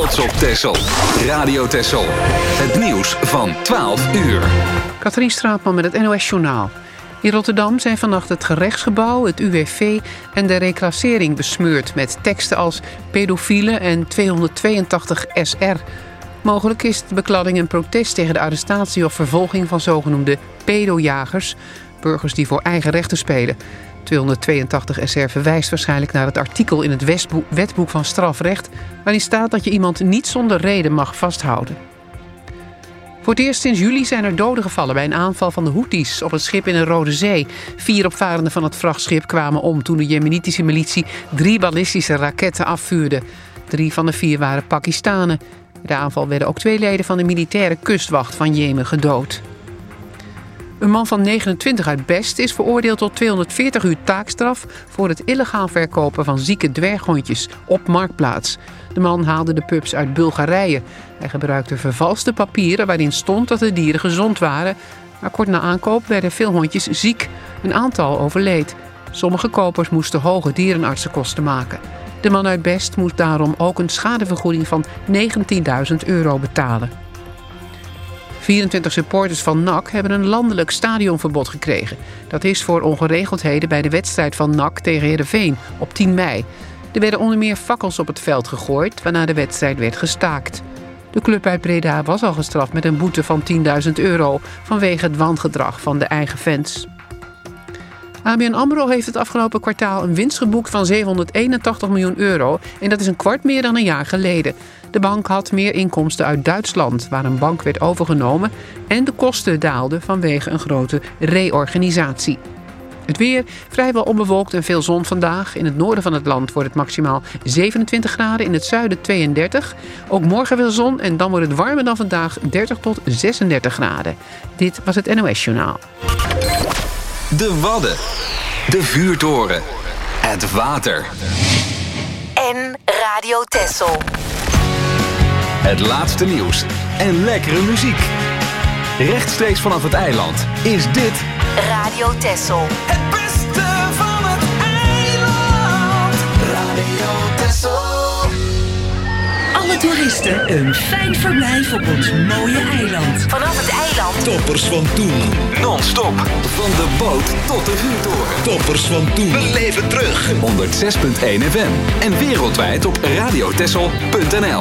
trots op Texel. Radio Texel. Het nieuws van 12 uur. Katrien Straatman met het NOS-journaal. In Rotterdam zijn vannacht het gerechtsgebouw, het UWV en de reclassering besmeurd met teksten als pedofiele en 282 SR. Mogelijk is de bekladding een protest tegen de arrestatie of vervolging van zogenoemde pedojagers, burgers die voor eigen rechten spelen. 282 SR verwijst waarschijnlijk naar het artikel in het wetboek van strafrecht, waarin staat dat je iemand niet zonder reden mag vasthouden. Voor het eerst sinds juli zijn er doden gevallen bij een aanval van de Houthis op een schip in de Rode Zee. 4 opvarenden van het vrachtschip kwamen om toen de Jemenitische militie 3 ballistische raketten afvuurde. 3 van de 4 waren Pakistanen. Bij de aanval werden ook 2 leden van de militaire kustwacht van Jemen gedood. Een man van 29 uit Best is veroordeeld tot 240 uur taakstraf voor het illegaal verkopen van zieke dwerghondjes op Marktplaats. De man haalde de pups uit Bulgarije. Hij gebruikte vervalste papieren waarin stond dat de dieren gezond waren. Maar kort na aankoop werden veel hondjes ziek. Een aantal overleed. Sommige kopers moesten hoge dierenartsenkosten maken. De man uit Best moest daarom ook een schadevergoeding van €19.000 betalen. 24 supporters van NAC hebben een landelijk stadionverbod gekregen. Dat is voor ongeregeldheden bij de wedstrijd van NAC tegen Heerenveen op 10 mei. Er werden onder meer fakkels op het veld gegooid, waarna de wedstrijd werd gestaakt. De club uit Breda was al gestraft met een boete van €10.000 vanwege het wangedrag van de eigen fans. ABN AMRO heeft het afgelopen kwartaal een winst geboekt van €781 miljoen en dat is een kwart meer dan een jaar geleden. De bank had meer inkomsten uit Duitsland, waar een bank werd overgenomen, en de kosten daalden vanwege een grote reorganisatie. Het weer, vrijwel onbewolkt en veel zon vandaag. In het noorden van het land wordt het maximaal 27 graden, in het zuiden 32. Ook morgen veel zon en dan wordt het warmer dan vandaag, 30 tot 36 graden. Dit was het NOS-journaal. De Wadden. De vuurtoren. Het water. En Radio Texel. Het laatste nieuws en lekkere muziek. Rechtstreeks vanaf het eiland is dit Radio Texel. Het beste van het eiland. Radio Texel. Alle toeristen een fijn verblijf op ons mooie eiland. Vanaf het eiland. Toppers van toen. non-stop van de boot tot de vuurtoren. Toppers van toen. We leven terug. 106.1 FM en wereldwijd op radiotexel.nl.